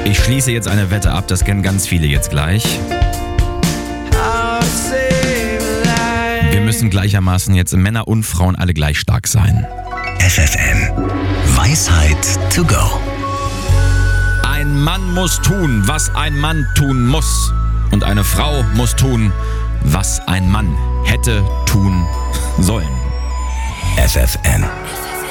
Ich schließe jetzt eine Wette ab, das kennen ganz viele jetzt gleich. Wir müssen gleichermaßen jetzt Männer und Frauen alle gleich stark sein. FFN. Weisheit to go. Ein Mann muss tun, was ein Mann tun muss. Und eine Frau muss tun, was ein Mann hätte tun sollen. FFN.